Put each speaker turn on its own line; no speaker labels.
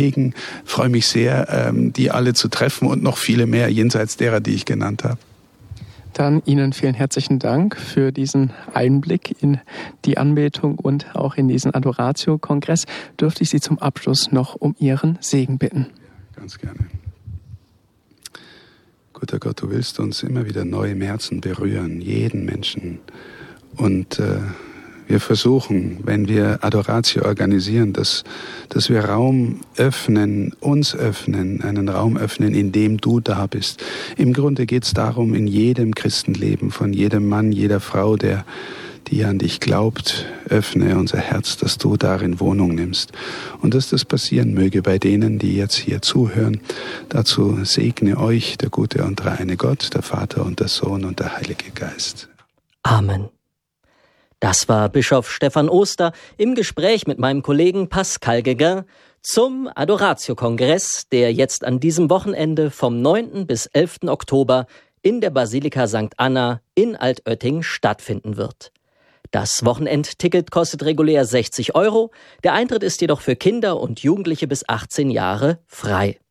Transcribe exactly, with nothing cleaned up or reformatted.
Kollegen. Ich freue mich sehr, ähm, die alle zu treffen und noch viele mehr jenseits derer, die ich genannt habe.
Dann Ihnen vielen herzlichen Dank für diesen Einblick in die Anbetung und auch in diesen Adoratio-Kongress. Dürfte ich Sie zum Abschluss noch um Ihren Segen bitten?
Ja, ganz gerne. Guter Gott, du willst uns immer wieder neu im Herzen berühren, jeden Menschen. Und äh, wir versuchen, wenn wir Adoratio organisieren, dass, dass wir Raum öffnen, uns öffnen, einen Raum öffnen, in dem du da bist. Im Grunde geht es darum, in jedem Christenleben, von jedem Mann, jeder Frau, der die an dich glaubt, öffne unser Herz, dass du darin Wohnung nimmst. Und dass das passieren möge bei denen, die jetzt hier zuhören. Dazu segne euch der gute und dreieine Gott, der Vater und der Sohn und der Heilige Geist.
Amen. Das war Bischof Stefan Oster im Gespräch mit meinem Kollegen Pascal Guéguin zum Adoratio-Kongress, der jetzt an diesem Wochenende vom neunten bis elften Oktober in der Basilika Sankt Anna in Altötting stattfinden wird. Das Wochenendticket kostet regulär sechzig Euro, der Eintritt ist jedoch für Kinder und Jugendliche bis achtzehn Jahre frei.